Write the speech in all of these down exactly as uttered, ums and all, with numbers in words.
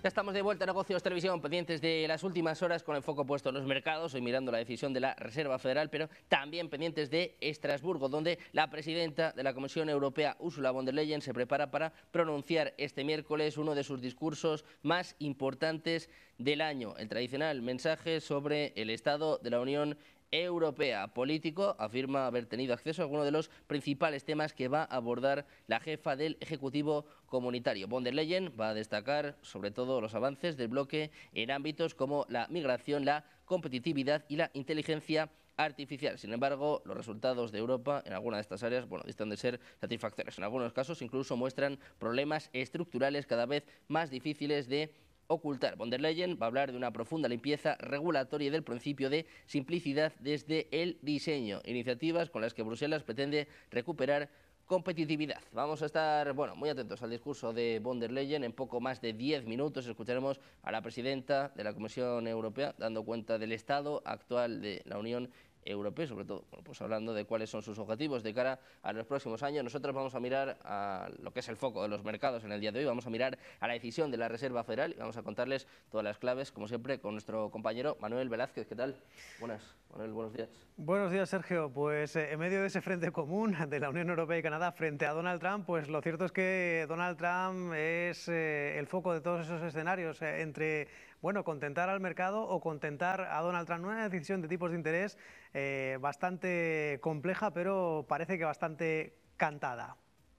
Ya estamos de vuelta a Negocios Televisión, pendientes de las últimas horas con el foco puesto en los mercados, hoy mirando la decisión de la Reserva Federal, pero también pendientes de Estrasburgo, donde la presidenta de la Comisión Europea, Ursula von der Leyen, se prepara para pronunciar este miércoles uno de sus discursos más importantes del año, el tradicional mensaje sobre el estado de la Unión Europea. Político afirma haber tenido acceso a algunos de los principales temas que va a abordar la jefa del Ejecutivo comunitario. Von der Leyen va a destacar sobre todo los avances del bloque en ámbitos como la migración, la competitividad y la inteligencia artificial. Sin embargo, los resultados de Europa en algunas de estas áreas, bueno, distan de ser satisfactorios. En algunos casos incluso muestran problemas estructurales cada vez más difíciles de ocultar. Von der Leyen va a hablar de una profunda limpieza regulatoria y del principio de simplicidad desde el diseño, iniciativas con las que Bruselas pretende recuperar competitividad. Vamos a estar, bueno, muy atentos al discurso de Von der Leyen. En poco más de diez minutos escucharemos a la presidenta de la Comisión Europea dando cuenta del estado actual de la Unión Europea, sobre todo, bueno, pues hablando de cuáles son sus objetivos de cara a los próximos años. Nosotros vamos a mirar a lo que es el foco de los mercados en el día de hoy, vamos a mirar a la decisión de la Reserva Federal y vamos a contarles todas las claves, como siempre, con nuestro compañero Manuel Velázquez. ¿Qué tal? Buenas, Manuel, buenos días. Buenos días, Sergio. Pues eh, en medio de ese frente común de la Unión Europea y Canadá frente a Donald Trump, pues lo cierto es que Donald Trump es eh, el foco de todos esos escenarios, eh, entre, bueno, contentar al mercado o contentar a Donald Trump. Una decisión de tipos de interés eh, bastante compleja, pero parece que bastante cantada.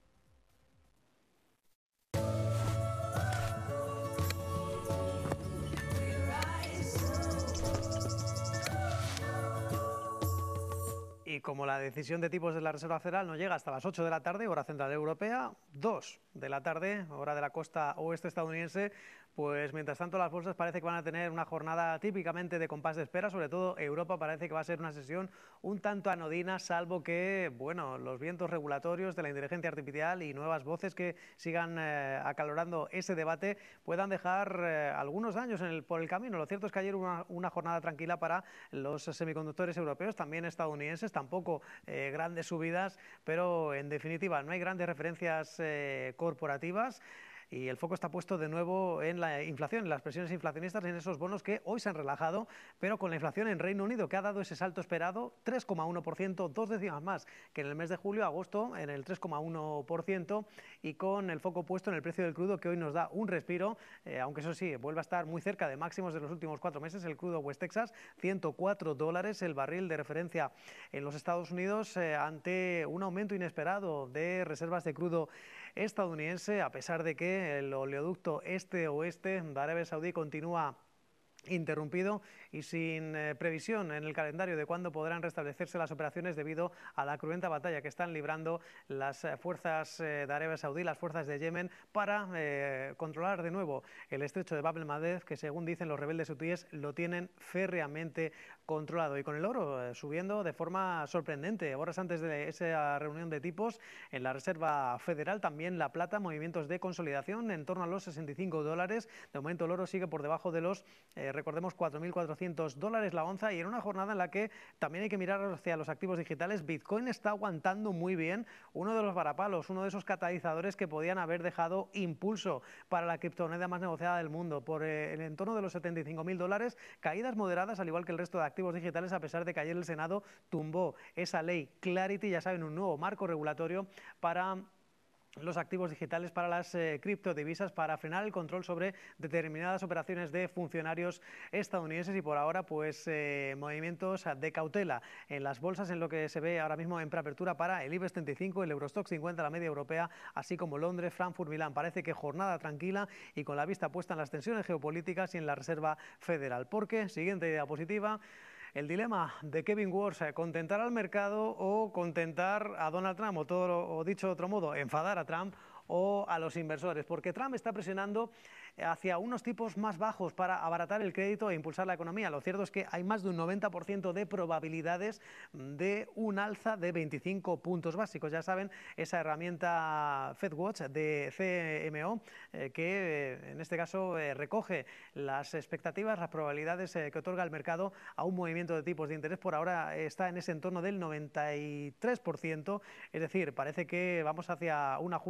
Y como la decisión de tipos de la Reserva Federal no llega hasta las ocho de la tarde, hora central europea, dos de la tarde, hora de la costa oeste estadounidense, pues mientras tanto las bolsas parece que van a tener una jornada típicamente de compás de espera, sobre todo Europa parece que va a ser una sesión un tanto anodina, salvo que, bueno, los vientos regulatorios de la inteligencia artificial y nuevas voces que sigan eh, acalorando ese debate puedan dejar eh, algunos daños en el, por el camino. Lo cierto es que ayer hubo una, una jornada tranquila para los semiconductores europeos, también estadounidenses, tampoco eh, grandes subidas, pero en definitiva no hay grandes referencias eh, corporativas. Y el foco está puesto de nuevo en la inflación, en las presiones inflacionistas, en esos bonos que hoy se han relajado, pero con la inflación en Reino Unido, que ha dado ese salto esperado, tres coma uno por ciento, dos décimas más que en el mes de julio, agosto, en el tres coma uno por ciento, y con el foco puesto en el precio del crudo, que hoy nos da un respiro, eh, aunque eso sí, vuelve a estar muy cerca de máximos de los últimos cuatro meses, el crudo West Texas, ciento cuatro dólares el barril de referencia en los Estados Unidos, eh, ante un aumento inesperado de reservas de crudo estadounidense, a pesar de que el oleoducto este-oeste de Arabia Saudí continúa interrumpido y sin eh, previsión en el calendario de cuándo podrán restablecerse las operaciones debido a la cruenta batalla que están librando las eh, fuerzas eh, de Arabia Saudí, las fuerzas de Yemen, para eh, controlar de nuevo el estrecho de Bab el-Mandeb, que según dicen los rebeldes hutíes lo tienen férreamente controlado. Y con el oro eh, subiendo de forma sorprendente, horas antes de esa reunión de tipos en la Reserva Federal, también la plata, movimientos de consolidación en torno a los sesenta y cinco dólares. De momento el oro sigue por debajo de los eh, recordemos, cuatro mil cuatrocientos dólares la onza, y en una jornada en la que también hay que mirar hacia los activos digitales. Bitcoin está aguantando muy bien, uno de los varapalos, uno de esos catalizadores que podían haber dejado impulso para la criptomoneda más negociada del mundo, por eh, el entorno de los setenta y cinco mil dólares, caídas moderadas al igual que el resto de activos digitales, a pesar de que ayer el Senado tumbó esa ley Clarity, ya saben, un nuevo marco regulatorio para los activos digitales, para las eh, criptodivisas, para frenar el control sobre determinadas operaciones de funcionarios estadounidenses. Y por ahora, pues eh, movimientos de cautela en las bolsas, en lo que se ve ahora mismo en preapertura para el IBEX treinta y cinco, el Eurostoxx cincuenta, la media europea, así como Londres, Frankfurt, Milán. Parece que jornada tranquila y con la vista puesta en las tensiones geopolíticas y en la Reserva Federal. Porque, siguiente diapositiva, el dilema de Kevin Warsh, contentar al mercado o contentar a Donald Trump, o, todo, o dicho de otro modo, enfadar a Trump o a los inversores, porque Trump está presionando hacia unos tipos más bajos para abaratar el crédito e impulsar la economía. Lo cierto es que hay más de un noventa por ciento de probabilidades de un alza de veinticinco puntos básicos. Ya saben, esa herramienta FedWatch de C M O, eh, que eh, en este caso eh, recoge las expectativas, las probabilidades eh, que otorga el mercado a un movimiento de tipos de interés. Por ahora está en ese entorno del noventa y tres por ciento, es decir, parece que vamos hacia un ajuste al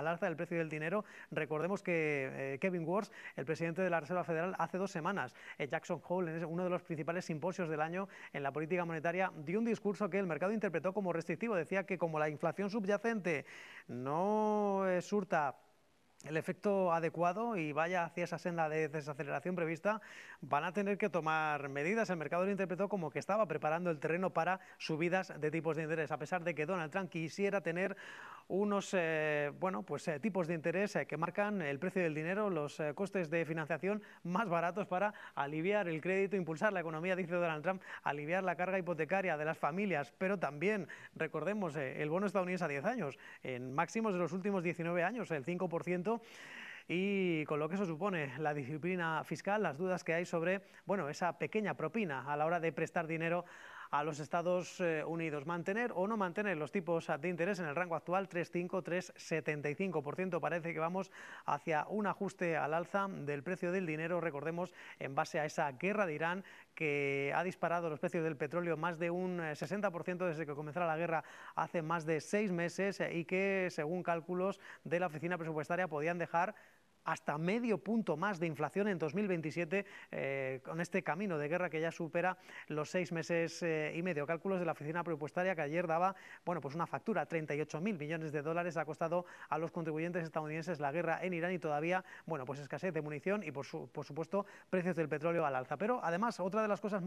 alza del precio del dinero. Recordemos que eh, Kevin Warsh, el presidente de la Reserva Federal, hace dos semanas, eh, Jackson Hole, en uno de los principales simposios del año en la política monetaria, dio un discurso que el mercado interpretó como restrictivo. Decía que como la inflación subyacente no eh, surta el efecto adecuado y vaya hacia esa senda de desaceleración prevista, van a tener que tomar medidas. El mercado lo interpretó como que estaba preparando el terreno para subidas de tipos de interés, a pesar de que Donald Trump quisiera tener unos eh, bueno, pues, eh, tipos de interés eh, que marcan el precio del dinero, los eh, costes de financiación más baratos para aliviar el crédito, impulsar la economía, dice Donald Trump, aliviar la carga hipotecaria de las familias, pero también, recordemos, eh, el bono estadounidense a diez años, en máximos de los últimos diecinueve años, el cinco por ciento, y con lo que eso supone, la disciplina fiscal, las dudas que hay sobre, bueno, esa pequeña propina a la hora de prestar dinero a los Estados Unidos. Mantener o no mantener los tipos de interés en el rango actual, tres coma cinco, tres coma setenta y cinco por ciento. Parece que vamos hacia un ajuste al alza del precio del dinero, recordemos, en base a esa guerra de Irán que ha disparado los precios del petróleo más de un sesenta por ciento desde que comenzara la guerra hace más de seis meses y que, según cálculos de la oficina presupuestaria, podían dejar hasta medio punto más de inflación en dos mil veintisiete, eh, con este camino de guerra que ya supera los seis meses eh, y medio. Cálculos de la oficina presupuestaria que ayer daba, bueno, pues una factura, treinta y ocho mil millones de dólares ha costado a los contribuyentes estadounidenses la guerra en Irán y todavía, bueno, pues escasez de munición y por, su, por supuesto precios del petróleo al alza. Pero además, otra de las cosas